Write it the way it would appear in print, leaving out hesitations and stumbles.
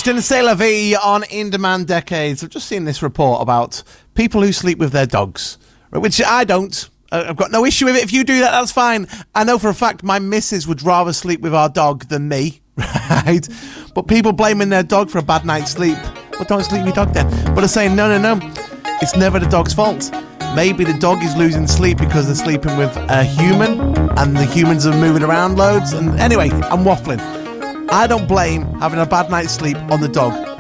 Christian, c'est la vie on In Demand Decades. I've just seen this report about people who sleep with their dogs, which I don't. I've got no issue with it. If you do that, that's fine. I know for a fact my missus would rather sleep with our dog than me, right? But people blaming their dog for a bad night's sleep. Well, don't sleep with your dog then. But they're saying, no. It's never the dog's fault. Maybe the dog is losing sleep because they're sleeping with a human and the humans are moving around loads. And anyway, I'm waffling. I don't blame having a bad night's sleep on the dog.